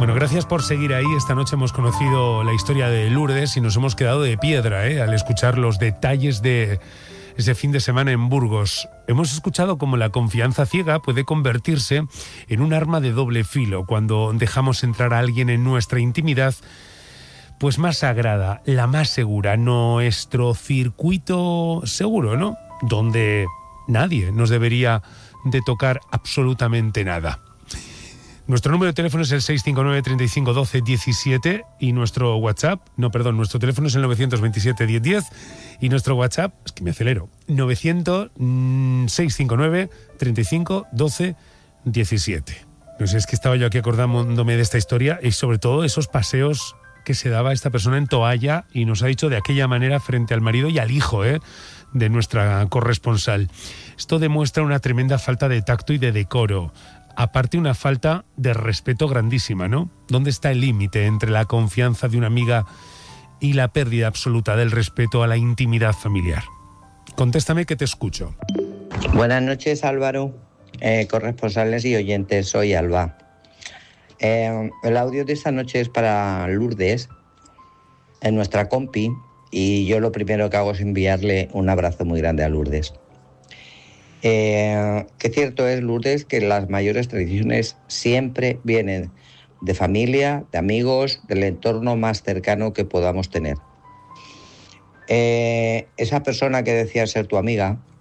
Bueno, gracias por seguir ahí. Esta noche hemos conocido la historia de Lourdes y nos hemos quedado de piedra, al escuchar los detalles de ese fin de semana en Burgos. Hemos escuchado cómo la confianza ciega puede convertirse en un arma de doble filo cuando dejamos entrar a alguien en nuestra intimidad, pues más sagrada, la más segura, nuestro circuito seguro, ¿no? Donde nadie nos debería de tocar absolutamente nada. Nuestro número de teléfono es el 659 35 12 17 y nuestro teléfono es el 927 10 10 y nuestro WhatsApp, es que me acelero, 659 35 12 17. No sé, es que estaba yo aquí acordándome de esta historia y sobre todo esos paseos que se daba esta persona en toalla y nos ha dicho de aquella manera frente al marido y al hijo, de nuestra corresponsal. Esto demuestra una tremenda falta de tacto y de decoro. Aparte, una falta de respeto grandísima, ¿no? ¿Dónde está el límite entre la confianza de una amiga y la pérdida absoluta del respeto a la intimidad familiar? Contéstame que te escucho. Buenas noches, Álvaro, corresponsales y oyentes. Soy Alba. El audio de esta noche es para Lourdes, nuestra compi, y yo lo primero que hago es enviarle un abrazo muy grande a Lourdes. Que cierto es, Lourdes, que las mayores traiciones siempre vienen de familia, de amigos, del entorno más cercano que podamos tener. Esa persona que decía ser tu amiga,